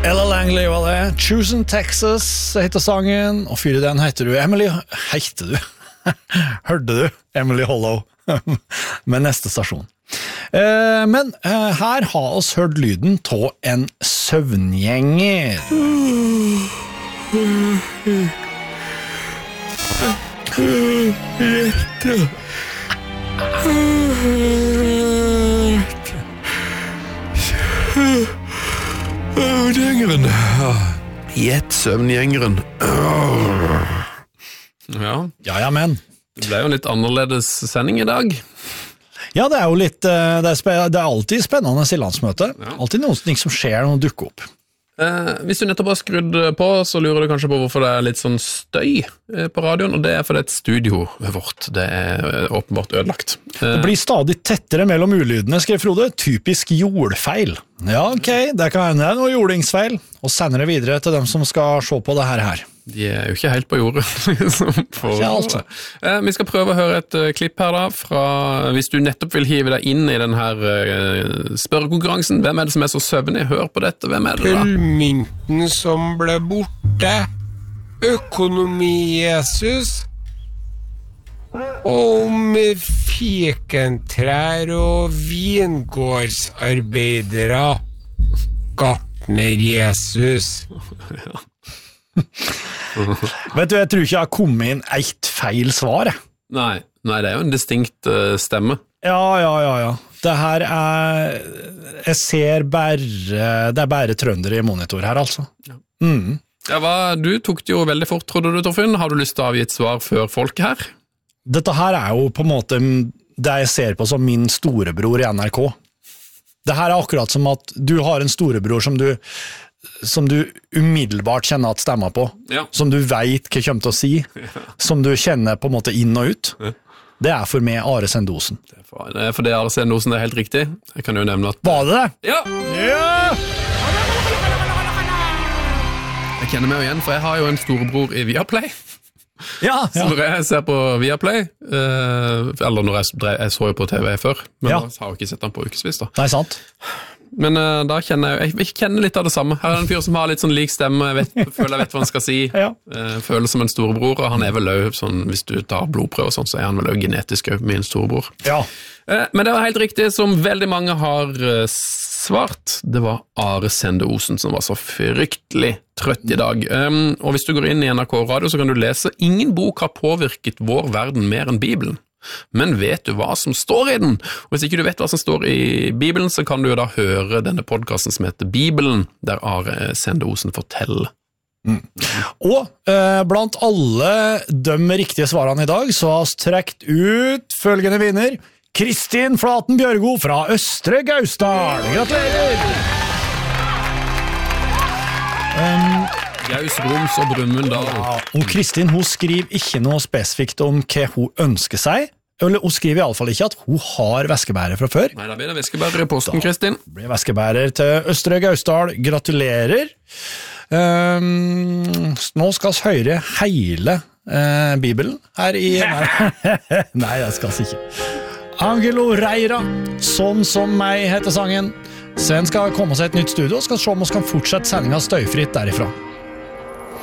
Ella Langley var det. Choosing Texas heter sangen, og fyre den heter du Emily. Heiter du? Hørte du? Emily Hollow. Med neste stasjon. Men her har oss hørt lyden av en søvngjenger. Søvngjengeren. Gjett søvngjengeren. Ja, men. Det ble jo en litt annerledes sending i dag. Ja, det er jo litt, det er alltid spennende i landsmøte. Ja. Alltid noe som skjer, noe dukker opp. Hvis du nettopp har skrudd på, så lurer du kanskje på hvorfor det er litt sånn støy på radioen, og det er fordi et studio vårt, det er åpenbart ødelagt. Det blir stadig tettere mellom ulydene, skrev Frode. Typisk jordfeil. Ja, ok, det kan hende noe jordingsfeil, og sender det videre til dem som skal se på det her. De er jo ikke helt på jordet. Ikke alt. Vi skal prøve å høre et klipp her da, hvis du nettopp vil hive deg inn i den her spørrekonkurransen. Hvem er det som er så søvnig? Hør på dette, hvem er det da? Gullmynten som ble borte, økonomi-Jesus, om fikentrær og vingårdsarbeidere, gartner-Jesus. Vet du, jeg tror ikke jeg har kommet inn eitt feil svar. Nei, det er jo en distinkt stemme. Ja. Det her jeg ser det er bare trøndere i monitor her, altså. Ja. Du tok det jo veldig fort, trodde du, Torfinn. Har du lyst til å avgi et svar før folk her? Dette her er jo på en måte det jeg ser på som min storebror i NRK. Det her er akkurat som at du har en storebror som du umiddelbart kjenner at stemmer på, som du vet hva kommer til å si, som du kjenner på en måte inn og ut. Det er for meg Are Sendosen. Det er for det Are Sendosen, det er helt riktig. Jeg kan jo nevne at... Var det det? Ja! Ja! Jeg kjenner meg jo igjen, for jeg har jo en storebror i Viaplay. Ja. Så når jeg ser på Viaplay, eller når jeg så jo på TV før, men da har jeg ikke sett den på ukesvis da. Nei, sant. Men da kjenner jeg kjenner litt av det samme. Her er en fyr som har litt sånn lik stemme, føler jeg vet hva han skal si, føler som en storebror, og han er vel også sånn, hvis du tar blodprøve og sånn, så er han vel også genetisk også min storebror. Ja. Men det var helt riktig, som veldig mange har svart. Det var Are Sendosen som var så fryktelig trøtt i dag. Og hvis du går inn i NRK Radio, så kan du lese: ingen bok har påvirket vår verden mer enn Bibelen. Men vet du hva som står i den? Og hvis ikke du vet hva som står i Bibelen, så kan du jo da høre denne podcasten som heter Bibelen, der Are Sendosen forteller. Og blant alle de riktige svarene i dag, så har vi trekt ut følgende vinner: Kristin Flaten Bjørgo fra Østre Gausdal. Gratulerer! Gaus, Roms og Brumunddal. Ja, og Kristin, hun skriver ikke noe spesifikt om hva hun ønsker seg, eller hun skriver i alle fall ikke at hun har væskebærer fra før. Nei, da blir det væskebærer i posten, Kristin. Da blir væskebærer til Østre Gausdal. Gratulerer. Nå skal vi høre hele Bibelen her i... Nei, jeg skal ikke. Angelo Reira, Sånn som meg heter sangen. Sen skal komme seg et nytt studio, og skal se om vi kan fortsette sendingen støyfritt derifra.